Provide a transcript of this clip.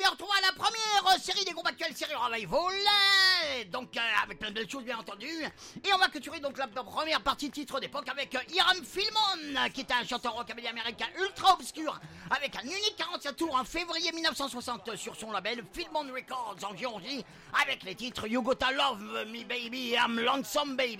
bien, on retrouve la première série des groupes actuels, série Revival, donc avec plein de belles choses bien entendu. Et on va clôturer donc la première partie de titre d'époque avec Hiram Philmon, qui était un chanteur rockabilly américain ultra obscur, avec un unique 45 tours en février 1960 sur son label Philmon Records en Géorgie, avec les titres You Gotta Love Me Baby, I'm Lonesome Baby.